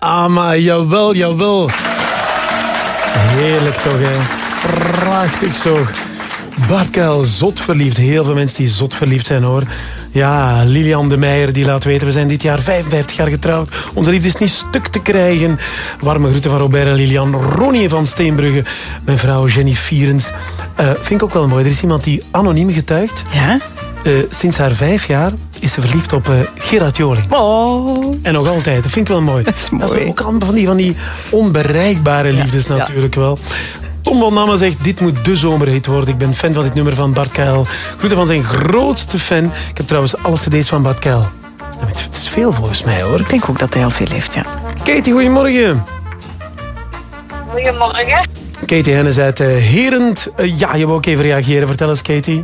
Ah, maar jawel. Heerlijk toch, hè? Prachtig zo. Bart Kuil, zot verliefd. Heel veel mensen die zot verliefd zijn, hoor. Ja, Lilian de Meijer die laat weten, we zijn dit jaar 55 jaar getrouwd. Onze liefde is niet stuk te krijgen. Warme groeten van Robert en Lilian. Ronnie van Steenbrugge. Mijn vrouw Jenny Vierens. Vind ik ook wel mooi. Er is iemand die anoniem getuigt. Ja? Sinds haar 5 jaar is ze verliefd op Gerard Joling. Oh. En nog altijd. Dat vind ik wel mooi. Dat is mooi. Dat is ook allemaal van die onbereikbare liefdes natuurlijk wel. Tom van Damme zegt, dit moet de zomerhit worden. Ik ben fan van dit nummer van Bart Kuil. Groeten van zijn grootste fan. Ik heb trouwens alle cd's van Bart Kuil. Het is veel volgens mij, hoor. Ik denk ook dat hij al veel heeft, ja. Katie, goedemorgen. Goedemorgen. Katie Hennis uit Herend. Ja, je wou ook even reageren. Vertel eens, Katie.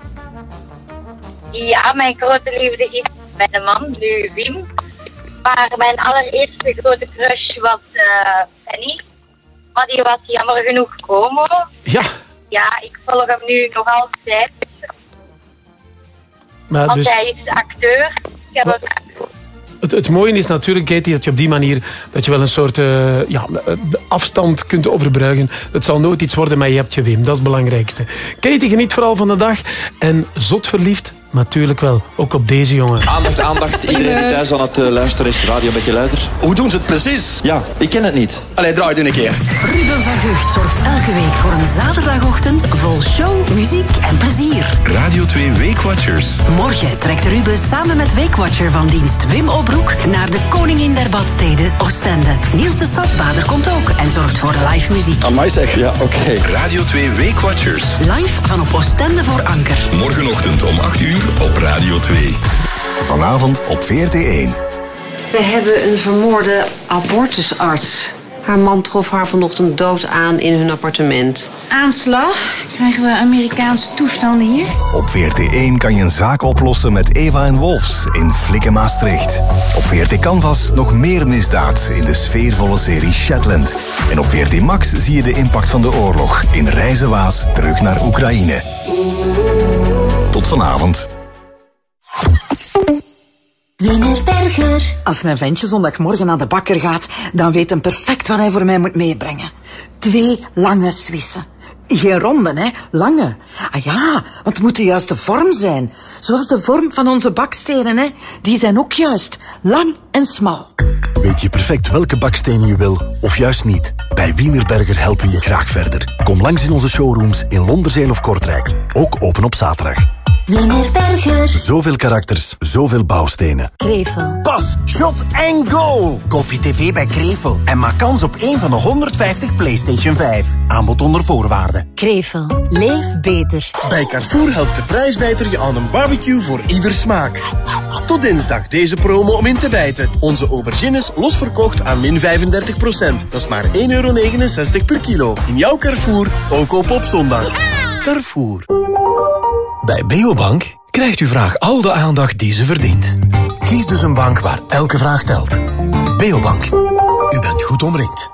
Ja, mijn grote liefde is mijn man, nu Wim. Maar mijn allereerste grote crush was Penny. Maar die was jammer genoeg homo. Ja. Ja, ik volg hem nu nog altijd. Maar Want dus, hij is acteur. Ik heb het mooie is natuurlijk, Katie, dat je op die manier dat je wel een soort afstand kunt overbruggen. Het zal nooit iets worden, maar je hebt je Wim. Dat is het belangrijkste. Katie, geniet vooral van de dag. En zot verliefd, natuurlijk wel. Ook op deze jongen. Aandacht. Iedereen die thuis aan het luisteren is, radio een beetje luider. Hoe doen ze het precies? Ja, ik ken het niet. Allee, draai het een keer. Ruben van Gucht zorgt elke week voor een zaterdagochtend vol show, muziek en plezier. Radio 2 Weekwatchers. Morgen trekt Ruben samen met Weekwatcher van dienst Wim Obroek naar de koningin der badsteden, Oostende. Niels de Stadsbader komt ook en zorgt voor live muziek. Amai zeg. Ja, oké. Radio 2 Weekwatchers. Live van op Oostende voor Anker. Morgenochtend om 8 uur op Radio 2. Vanavond op VRT1. We hebben een vermoorde abortusarts. Haar man trof haar vanochtend dood aan in hun appartement. Aanslag? Krijgen we Amerikaanse toestanden hier? Op VRT1 kan je een zaak oplossen met Eva en Wolfs in Flikken Maastricht. Op VRT Canvas nog meer misdaad in de sfeervolle serie Shetland. En op VRT Max zie je de impact van de oorlog in Reizen Waas terug naar Oekraïne. Tot vanavond. Wienerberger. Als mijn ventje zondagmorgen naar de bakker gaat, dan weet hij perfect wat hij voor mij moet meebrengen. 2 lange Zwissen. Geen ronde, hè? Lange. Ah ja, want het moet de juiste vorm zijn. Zoals de vorm van onze bakstenen, hè? Die zijn ook juist. Lang en smal. Weet je perfect welke bakstenen je wil, of juist niet? Bij Wienerberger helpen we je graag verder. Kom langs in onze showrooms in Londerzeel of Kortrijk. Ook open op zaterdag. Wienerberger. Zoveel karakters, zoveel bouwstenen. Krevel. Pas, shot en go! Koop je tv bij Krevel en maak kans op één van de 150 PlayStation 5. Aanbod onder voorwaarden. Krevel. Leef beter. Bij Carrefour helpt de prijsbijter je aan een barbecue voor ieder smaak. Tot dinsdag deze promo om in te bijten. Onze aubergines losverkocht aan min 35%. Dat is maar €1,69 per kilo. In jouw Carrefour, ook op zondag. Carrefour. Bij Beobank krijgt uw vraag al de aandacht die ze verdient. Kies dus een bank waar elke vraag telt. Beobank. U bent goed omringd.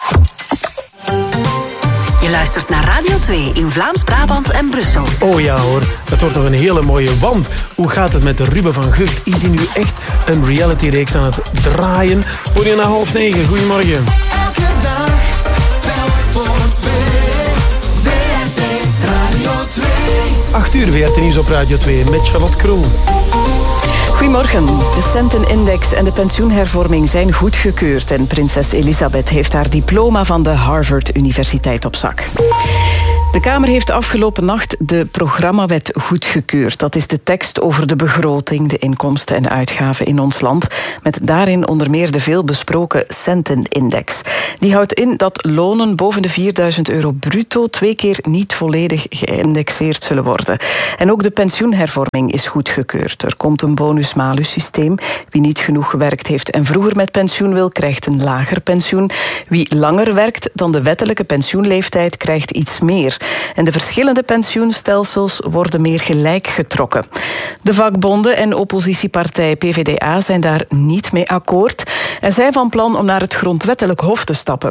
Je luistert naar Radio 2 in Vlaams-Brabant en Brussel. Oh ja hoor, dat wordt toch een hele mooie. Want hoe gaat het met de Ruben van Gucht? Is hij nu echt een realityreeks aan het draaien? Hoor je na 8:30. Goedemorgen. Elke dag, telk voor 2. VRT Radio 2. 8 uur VRT Nieuws op Radio 2 met Charlotte Kroon. Goedemorgen. De centenindex en de pensioenhervorming zijn goedgekeurd en prinses Elisabeth heeft haar diploma van de Harvard Universiteit op zak. De Kamer heeft afgelopen nacht de programmawet goedgekeurd. Dat is de tekst over de begroting, de inkomsten en uitgaven in ons land. Met daarin onder meer de veelbesproken centenindex. Die houdt in dat lonen boven de €4.000 bruto 2 keer niet volledig geïndexeerd zullen worden. En ook de pensioenhervorming is goedgekeurd. Er komt een bonus-malus systeem. Wie niet genoeg gewerkt heeft en vroeger met pensioen wil, krijgt een lager pensioen. Wie langer werkt dan de wettelijke pensioenleeftijd, krijgt iets meer. En de verschillende pensioenstelsels worden meer gelijk getrokken. De vakbonden en oppositiepartij PvdA zijn daar niet mee akkoord en zijn van plan om naar het grondwettelijk hof te stappen.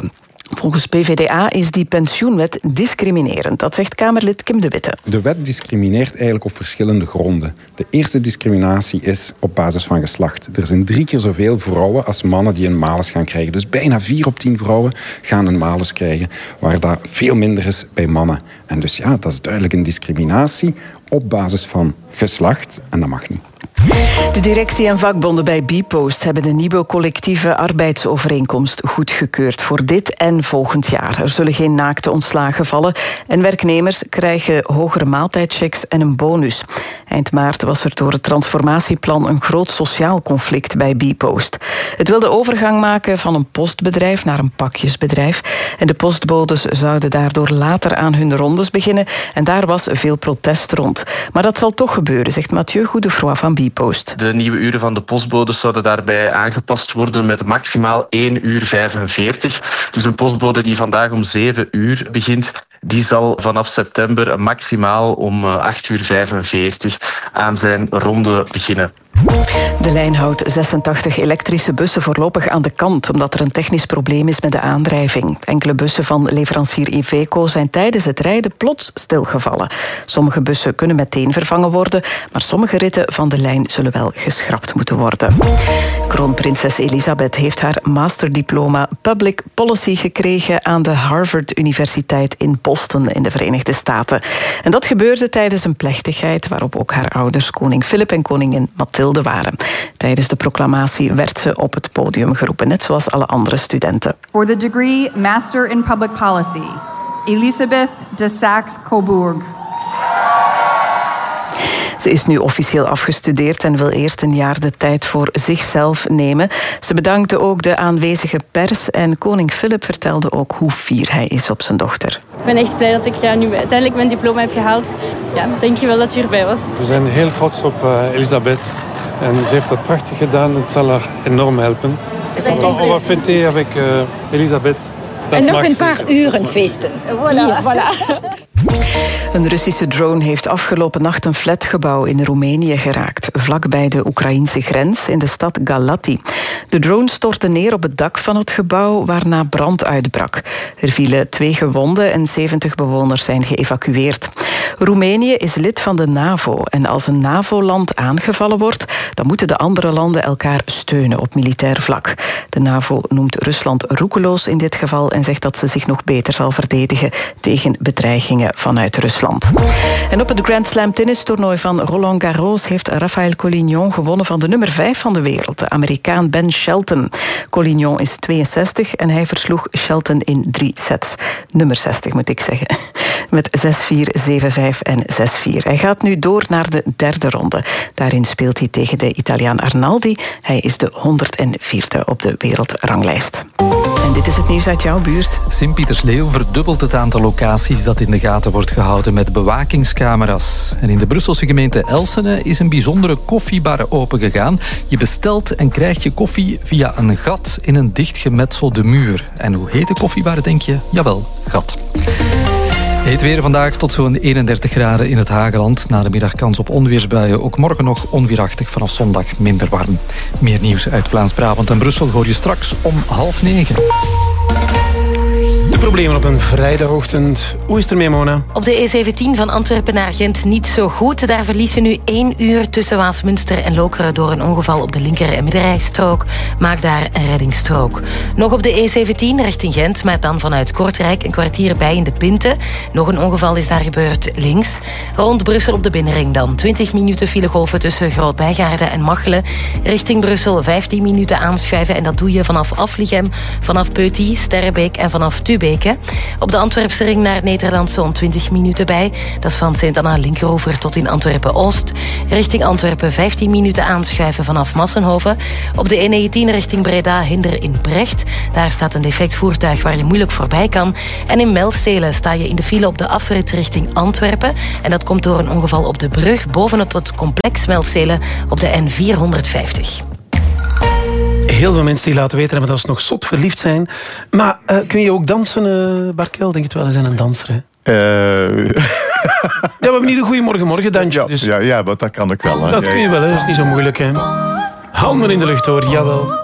Volgens PvdA is die pensioenwet discriminerend. Dat zegt Kamerlid Kim de Witte. De wet discrimineert eigenlijk op verschillende gronden. De eerste discriminatie is op basis van geslacht. Er zijn 3 keer zoveel vrouwen als mannen die een malus gaan krijgen. Dus bijna 4 op 10 vrouwen gaan een malus krijgen, waar dat veel minder is bij mannen. En dus ja, dat is duidelijk een discriminatie op basis van geslacht en dat mag niet. De directie en vakbonden bij Bpost hebben de nieuwe collectieve arbeidsovereenkomst goedgekeurd voor dit en volgend jaar. Er zullen geen naakte ontslagen vallen en werknemers krijgen hogere maaltijdchecks en een bonus. Eind maart was er door het transformatieplan een groot sociaal conflict bij Bpost. Het wil de overgang maken van een postbedrijf naar een pakjesbedrijf. En de postbodes zouden daardoor later aan hun rondes beginnen. En daar was veel protest rond. Maar dat zal toch gebeuren, zegt Mathieu Goedefroy van Bpost. De nieuwe uren van de postbodes zouden daarbij aangepast worden met maximaal 1 uur 45. Dus een postbode die vandaag om 7 uur begint, die zal vanaf september maximaal om 8 uur 45 aan zijn ronde beginnen. De lijn houdt 86 elektrische bussen voorlopig aan de kant, omdat er een technisch probleem is met de aandrijving. Enkele bussen van leverancier Iveco zijn tijdens het rijden plots stilgevallen. Sommige bussen kunnen meteen vervangen worden, maar sommige ritten van de lijn zullen wel geschrapt moeten worden. Kroonprinses Elisabeth heeft haar masterdiploma Public Policy gekregen aan de Harvard Universiteit in Boston in de Verenigde Staten. En dat gebeurde tijdens een plechtigheid waarop ook haar ouders koning Philip en koningin Mathilde waren. Tijdens de proclamatie werd ze op het podium geroepen, net zoals alle andere studenten. For the degree Master in Public Policy, Elisabeth de Saxe-Coburg. Ze is nu officieel afgestudeerd en wil eerst een jaar de tijd voor zichzelf nemen. Ze bedankte ook de aanwezige pers en koning Philip vertelde ook hoe fier hij is op zijn dochter. Ik ben echt blij dat ik nu uiteindelijk mijn diploma heb gehaald. Ja, denk je wel dat je erbij was. We zijn heel trots op Elisabeth. En ze heeft dat prachtig gedaan. Het zal haar enorm helpen. On va fêter avec Elisabeth. En nog een paar uren feesten. Voilà. Een Russische drone heeft afgelopen nacht een flatgebouw in Roemenië geraakt, vlakbij de Oekraïnse grens in de stad Galati. De drone stortte neer op het dak van het gebouw, waarna brand uitbrak. Er vielen 2 gewonden en 70 bewoners zijn geëvacueerd. Roemenië is lid van de NAVO en als een NAVO-land aangevallen wordt, dan moeten de andere landen elkaar steunen op militair vlak. De NAVO noemt Rusland roekeloos in dit geval en zegt dat ze zich nog beter zal verdedigen tegen bedreigingen vanuit Rusland. En op het Grand Slam tennistoernooi van Roland Garros heeft Rafael Collignon gewonnen van de nummer 5 van de wereld, de Amerikaan Ben Shelton. Collignon is 62 en hij versloeg Shelton in 3 sets. Nummer 60 moet ik zeggen. Met 6-4, 7-5 en 6-4. Hij gaat nu door naar de 3e ronde. Daarin speelt hij tegen de Italiaan Arnaldi. Hij is de 104e op de wereldranglijst. En dit is het nieuws uit jouw buurt. Sint-Pietersleeuw verdubbelt het aantal locaties dat in de gaten wordt gehouden met bewakingscamera's. En in de Brusselse gemeente Elsene is een bijzondere koffiebar opengegaan. Je bestelt en krijgt je koffie via een gat in een dichtgemetselde muur. En hoe heet de koffiebar, denk je? Jawel, gat. Heet weer vandaag tot zo'n 31 graden in het Hageland. Na de middag kans op onweersbuien. Ook morgen nog onweerachtig, vanaf zondag minder warm. Meer nieuws uit Vlaams-Brabant en Brussel hoor je straks om 8:30. De problemen op een vrijdagochtend. Hoe is het ermee, Mona? Op de E17 van Antwerpen naar Gent niet zo goed. Daar verlies je nu 1 uur tussen Waasmunster en Lokeren door een ongeval op de linker- en middenrijstrook. Maak daar een reddingsstrook. Nog op de E17 richting Gent, maar dan vanuit Kortrijk een kwartier bij in de Pinte. Nog een ongeval is daar gebeurd links. Rond Brussel op de binnenring dan. 20 minuten filegolven tussen Groot-Bijgaarden en Machelen. Richting Brussel 15 minuten aanschuiven en dat doe je vanaf Aflichem, vanaf Peuty, Sterrebeek en vanaf Tubeke. Op de Antwerpse ring naar Nederland zo'n 20 minuten bij. Dat is van Sint-Anna-Linkeroever tot in Antwerpen-Oost. Richting Antwerpen 15 minuten aanschuiven vanaf Massenhoven. Op de E19 richting Breda Hinder in Brecht. Daar staat een defect voertuig waar je moeilijk voorbij kan. En in Melstelen sta je in de file op de afrit richting Antwerpen. En dat komt door een ongeval op de brug bovenop het complex Melstelen op de N450. Heel veel mensen die laten weten hebben dat ze nog zot verliefd zijn. Maar kun je ook dansen, Barkel? Denk het wel eens aan een danser, hè? Ja, we hebben hier een goeiemorgen dansje. Ja, dus ja, maar dat kan ik wel. Hè. Dat kun je wel, hè? Dat is niet zo moeilijk, hè? Handen in de lucht, hoor. Jawel.